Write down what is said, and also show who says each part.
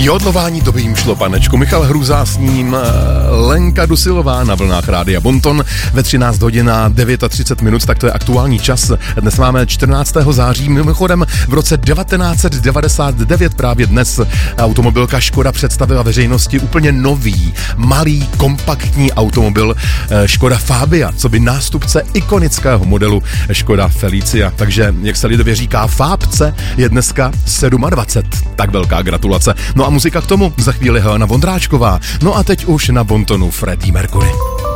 Speaker 1: Jodlování to by jim šlo, panečku. Michal Hruza s ním, Lenka Dusilová na vlnách Rádia Bonton ve 13 hodin a 39 minut, tak to je aktuální čas. Dnes máme 14. září, mimochodem v roce 1999 právě dnes automobilka Škoda představila veřejnosti úplně nový, malý, kompaktní automobil Škoda Fabia, co by nástupce ikonického modelu Škoda Felicia. Takže, jak se lidově říká, Fábce je dneska 27. Tak velká gratulace. No a muzika k tomu za chvíli Helena Vondráčková. No a teď už na Bontonu Freddie Mercury.